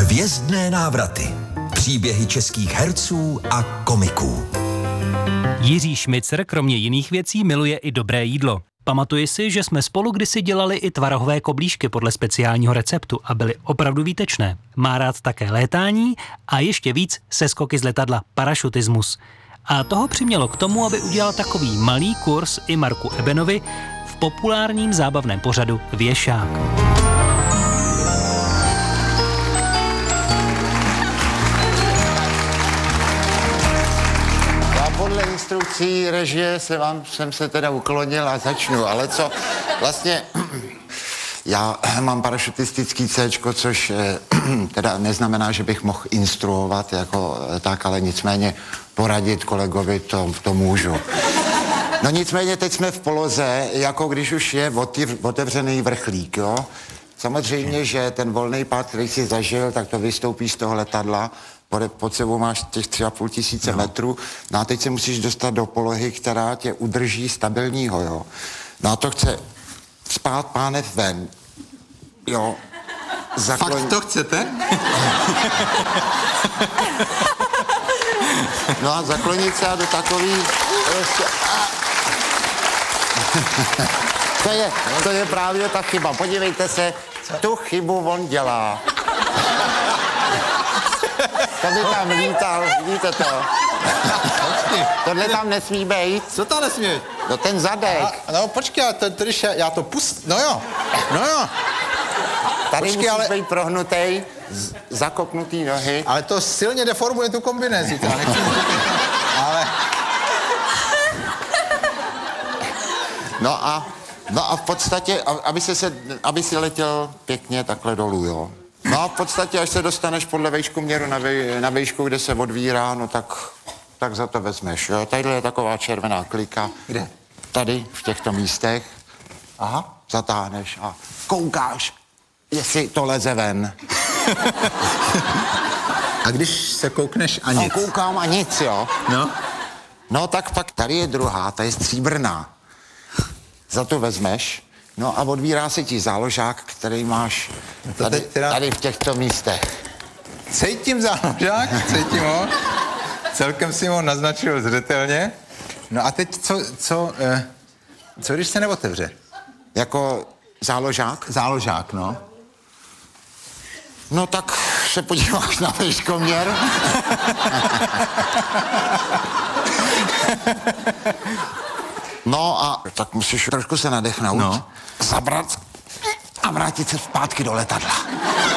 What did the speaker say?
Hvězdné návraty. Příběhy českých herců a komiků. Jiří Šmicer kromě jiných věcí miluje i dobré jídlo. Pamatuji si, že jsme spolu kdysi dělali i tvarohové koblížky podle speciálního receptu a byly opravdu výtečné. Má rád také létání a ještě víc seskoky z letadla, parašutismus. A toho přimělo k tomu, aby udělal takový malý kurz i Marku Ebenovi v populárním zábavném pořadu Věšák. Podle instrukcí režie jsem se teda uklonil a začnu, ale co vlastně, já mám parašutistický Cčko, což teda neznamená, že bych mohl instruovat jako tak, ale nicméně poradit kolegovi to můžu. No nicméně teď jsme v poloze, jako když už je otevřený vrchlík, jo. Samozřejmě, že ten volný pád, který si zažil, tak to vystoupí z toho letadla, pod sebou máš těch 3,5 tisíce metrů, no a teď se musíš dostat do polohy, která tě udrží stabilního, jo. No a to chce spát pánev ven, jo. Fakt to chcete? No a zaklonit se do takový... To je právě ta chyba. Podívejte se, tu chybu on dělá. To by tam lítal, vidíte to? Tohle tam nesmí být. Co tam nesmí být? No ten zadek. No počkej, když já to pustím, no jo. Tady musíš být prohnutej, zakopnutý nohy. Ale to silně deformuje tu kombinézi, ale... No a v podstatě, aby si letěl pěkně takhle dolů, jo. No a v podstatě, až se dostaneš podle vejškoměru na výšku, kde se odvírá, no tak za to vezmeš, jo. Tadyhle je taková červená klika. Kde? Tady, v těchto místech. Aha. Zatáhneš a koukáš, jestli to leze ven. A když se koukneš a nic? No, koukám a nic, jo. No? No tak pak tady je druhá, ta je stříbrná. Za to vezmeš, no a odvírá se ti záložák, který máš tady v těchto místech. Cítím záložák, cítím ho. Celkem si ho naznačil zřetelně. No a teď co když se neotevře? Jako záložák? Záložák, no. No tak se podíváš na výškoměr. No a tak musíš trošku se nadechnout, zabrat a vrátit se zpátky do letadla.